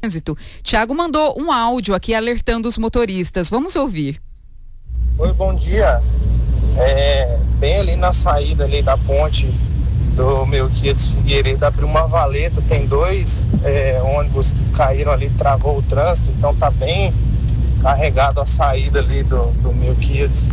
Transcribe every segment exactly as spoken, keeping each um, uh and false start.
trânsito. Tiago mandou um áudio aqui alertando os motoristas. Vamos ouvir. Oi, bom dia. É, bem ali na saída ali da ponte do Melquiades Figueiredo, abriu uma valeta, tem dois é, ônibus que caíram ali, travou o trânsito, então tá bem carregado a saída ali do, do Melquiades.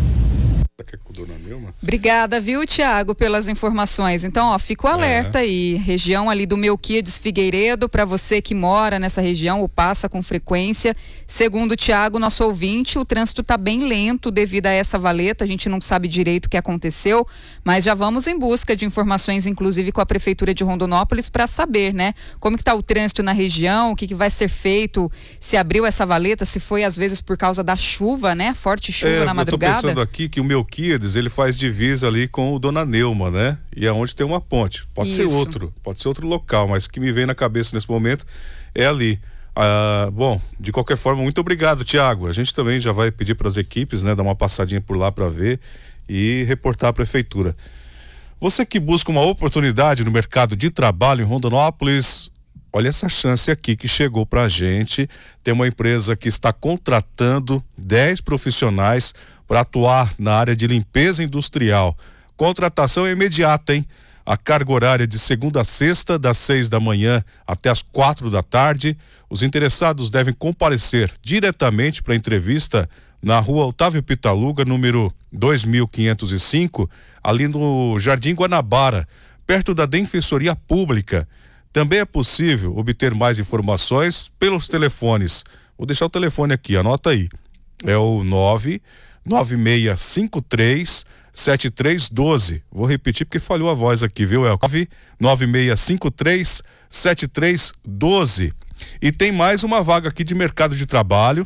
Obrigada, viu, Tiago, pelas informações. Então, ó, fica o alerta é. aí, região ali do Melquiades Figueiredo, para você que mora nessa região ou passa com frequência. Segundo o Tiago, nosso ouvinte, o trânsito está bem lento devido a essa valeta, a gente não sabe direito o que aconteceu, mas já vamos em busca de informações, inclusive com a Prefeitura de Rondonópolis, para saber, né, como que está o trânsito na região, o que, que vai ser feito, se abriu essa valeta, se foi às vezes por causa da chuva, né, forte chuva é, na madrugada. Eu tô pensando aqui que o Melquiades, ele faz divisa ali com o Dona Neuma, né? E é onde tem uma ponte. Pode Isso. ser outro, pode ser outro local, mas o que me vem na cabeça nesse momento é ali. Ah, bom, de qualquer forma, muito obrigado, Tiago. A gente também já vai pedir para as equipes, né, dar uma passadinha por lá para ver e reportar à prefeitura. Você que busca uma oportunidade no mercado de trabalho em Rondonópolis, olha essa chance aqui que chegou pra gente. Tem uma empresa que está contratando dez profissionais para atuar na área de limpeza industrial. Contratação é imediata, hein? A carga horária de segunda a sexta, das seis da manhã até as quatro da tarde. Os interessados devem comparecer diretamente para a entrevista na rua Otávio Pitaluga, número dois mil quinhentos e cinco, ali no Jardim Guanabara, perto da Defensoria Pública. Também é possível obter mais informações pelos telefones. Vou deixar o telefone aqui, anota aí. É o nove nove seis cinco três sete três um dois. Vou repetir porque falhou a voz aqui, viu, El? nove nove seis cinco três sete três um dois. E tem mais uma vaga aqui de mercado de trabalho.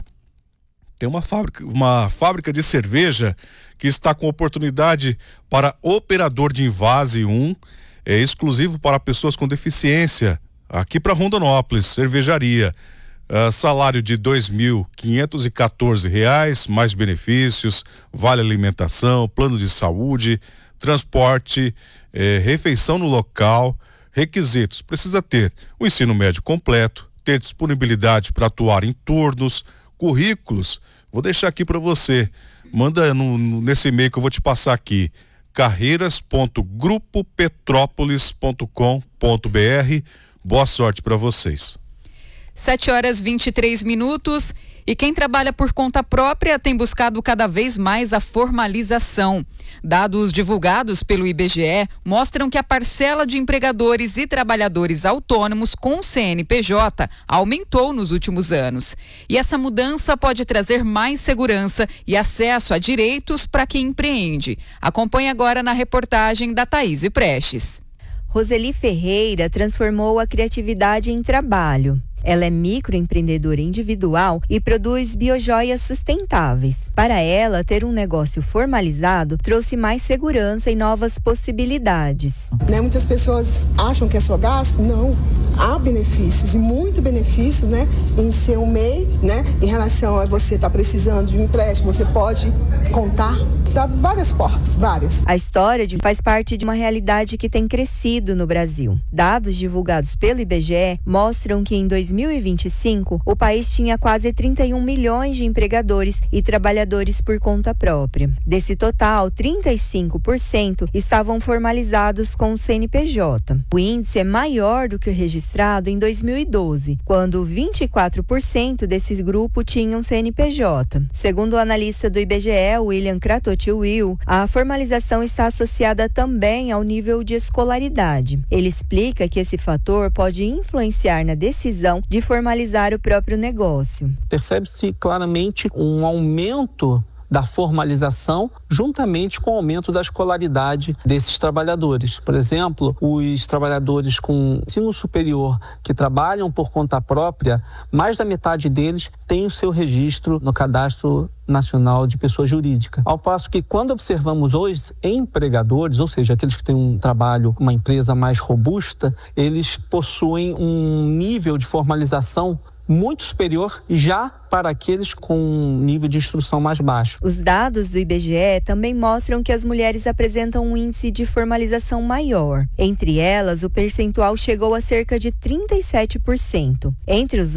Tem uma fábrica, uma fábrica de cerveja que está com oportunidade para operador de invase um. É exclusivo para pessoas com deficiência, aqui para Rondonópolis, cervejaria. Uh, salário de dois mil quinhentos e quatorze reais, mais benefícios, vale alimentação, plano de saúde, transporte, eh, refeição no local. Requisitos: precisa ter o ensino médio completo, ter disponibilidade para atuar em turnos, currículos. Vou deixar aqui para você. Manda no, no, nesse e-mail que eu vou te passar aqui. carreiras ponto grupo petrópolis ponto com ponto br. Boa sorte para vocês. sete horas e vinte e três minutos. E quem trabalha por conta própria tem buscado cada vez mais a formalização. Dados divulgados pelo I B G E mostram que a parcela de empregadores e trabalhadores autônomos com C N P J aumentou nos últimos anos. E essa mudança pode trazer mais segurança e acesso a direitos para quem empreende. Acompanhe agora na reportagem da Thaís Prestes. Roseli Ferreira transformou a criatividade em trabalho. Ela é microempreendedora individual e produz biojoias sustentáveis. Para ela, ter um negócio formalizado trouxe mais segurança e novas possibilidades. Né, muitas pessoas acham que é só gasto. Não, há benefícios e muitos benefícios, né, em ser um M E I, né, em relação a você estar tá precisando de um empréstimo, você pode contar. Dá várias portas, várias. A história de, faz parte de uma realidade que tem crescido no Brasil. Dados divulgados pelo I B G E mostram que em dois mil e vinte e cinco o país tinha quase trinta e um milhões de empregadores e trabalhadores por conta própria. Desse total, trinta e cinco por cento estavam formalizados com o C N P J. O índice é maior do que o registrado em dois mil e doze, quando vinte e quatro por cento desse grupo tinham C N P J. Segundo o analista do I B G E, William Kratot Will, a formalização está associada também ao nível de escolaridade. Ele explica que esse fator pode influenciar na decisão de formalizar o próprio negócio. Percebe-se claramente um aumento da formalização, juntamente com o aumento da escolaridade desses trabalhadores. Por exemplo, os trabalhadores com ensino superior que trabalham por conta própria, mais da metade deles tem o seu registro no Cadastro Nacional de Pessoa Jurídica. Ao passo que, quando observamos os empregadores, ou seja, aqueles que têm um trabalho, uma empresa mais robusta, eles possuem um nível de formalização muito superior já para aqueles com um nível de instrução mais baixo. Os dados do I B G E também mostram que as mulheres apresentam um índice de formalização maior. Entre elas, o percentual chegou a cerca de trinta e sete por cento. Entre os